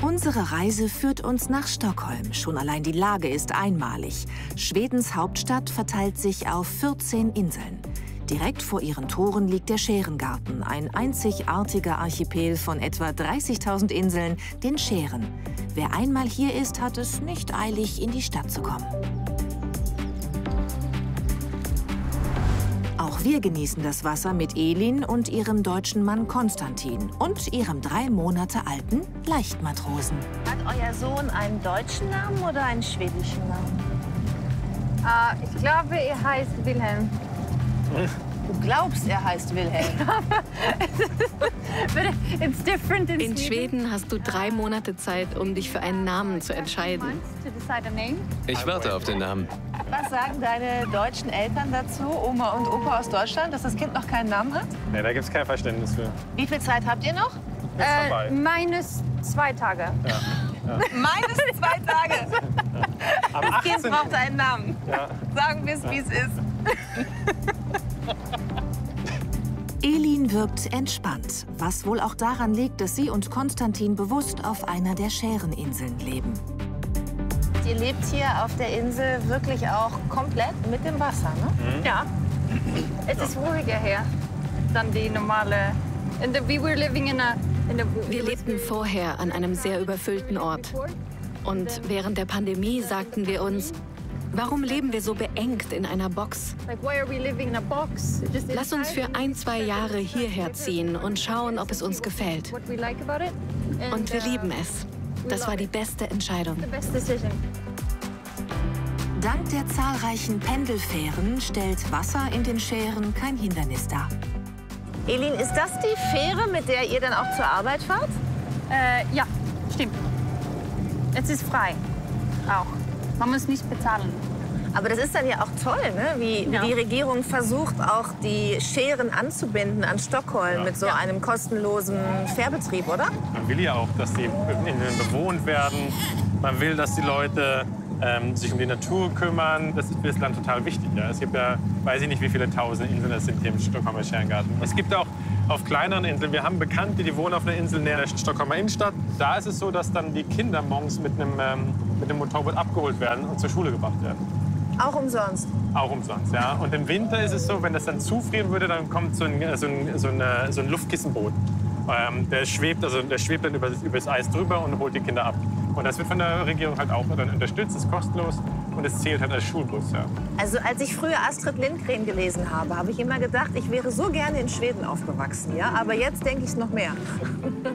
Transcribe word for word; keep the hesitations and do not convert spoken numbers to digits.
Unsere Reise führt uns nach Stockholm. Schon allein die Lage ist einmalig. Schwedens Hauptstadt verteilt sich auf vierzehn Inseln. Direkt vor ihren Toren liegt der Schärengarten, ein einzigartiger Archipel von etwa dreißigtausend Inseln, den Schären. Wer einmal hier ist, hat es nicht eilig, in die Stadt zu kommen. Auch wir genießen das Wasser mit Elin und ihrem deutschen Mann Konstantin und ihrem drei Monate alten Leichtmatrosen. Hat euer Sohn einen deutschen Namen oder einen schwedischen Namen? Uh, ich glaube, er heißt Wilhelm. Du glaubst, er heißt Wilhelm. It's different in, in Schweden hast du drei Monate Zeit, um dich für einen Namen zu entscheiden. Ich warte auf den Namen. Was sagen deine deutschen Eltern dazu, Oma und Opa aus Deutschland, dass das Kind noch keinen Namen hat? Nee, da gibt es kein Verständnis für. Wie viel Zeit habt ihr noch? Ist vorbei. Äh, minus zwei Tage. Ja. Ja. Minus zwei Tage. Am Das Kind achtzehnten braucht einen Namen. Ja. Sagen wir es, wie es ist. Elin wirkt entspannt, was wohl auch daran liegt, dass sie und Konstantin bewusst auf einer der Schäreninseln leben. Ihr lebt hier auf der Insel wirklich auch komplett mit dem Wasser, ne? Ja. Es ist ruhiger hier dann die normale. And we were living in a, in a, Wir lebten vorher an einem sehr überfüllten Ort. Und während der Pandemie sagten wir uns, warum leben wir so beengt in einer Box? Lass uns für ein, zwei Jahre hierher ziehen und schauen, ob es uns gefällt. Und wir lieben es. Das war die beste Entscheidung. Dank der zahlreichen Pendelfähren stellt Wasser in den Schären kein Hindernis dar. Elin, ist das die Fähre, mit der ihr dann auch zur Arbeit fahrt? Äh, ja, stimmt. Es ist frei. Auch. Man muss nicht bezahlen. Aber das ist dann ja auch toll, ne? Wie, Ja. wie die Regierung versucht, auch die Schären anzubinden an Stockholm Ja. mit so einem kostenlosen Fährbetrieb, oder? Man will ja auch, dass die Inseln bewohnt werden. Man will, dass die Leute ähm, sich um die Natur kümmern. Das ist für das Land total wichtig. Ja? Es gibt ja, weiß ich nicht, wie viele tausend Inseln es sind hier im Stockholmer Schärengarten. Es gibt auch auf kleineren Inseln, wir haben Bekannte, die wohnen auf einer Insel näher der Stockholmer Innenstadt. Da ist es so, dass dann die Kinder morgens mit einem, ähm, mit einem Motorboot abgeholt werden und zur Schule gebracht werden. Auch umsonst. Auch umsonst, ja. Und im Winter ist es so, wenn das dann zufrieren würde, dann kommt so ein, so ein, so eine, so ein Luftkissenboot. Ähm, der schwebt, also der schwebt dann über, über das Eis drüber und holt die Kinder ab. Und das wird von der Regierung halt auch dann unterstützt, ist kostenlos und es zählt halt als Schulbus, ja. Also als ich früher Astrid Lindgren gelesen habe, habe ich immer gedacht, ich wäre so gerne in Schweden aufgewachsen, ja. Aber jetzt denke ich es noch mehr.